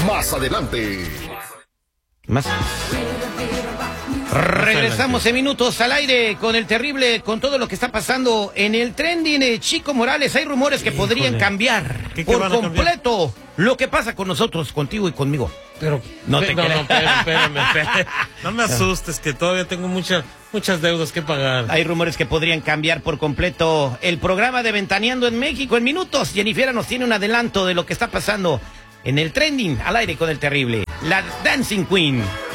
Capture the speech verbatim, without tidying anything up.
más adelante. Más. Regresamos en minutos al aire con el terrible, con todo lo que está pasando en el trending. eh, Chico Morales, hay rumores que Híjole. podrían cambiar ¿Qué- qué por van a completo lo que pasa con nosotros, contigo y conmigo. Pero No te no, creas. no, espérame, espérame, espérame. No me asustes, que todavía tengo muchas muchas deudas que pagar. Hay rumores que podrían cambiar por completo el programa de Ventaneando en México en minutos. Jennifer nos tiene un adelanto de lo que está pasando en el trending al aire con el terrible. La Dancing Queen.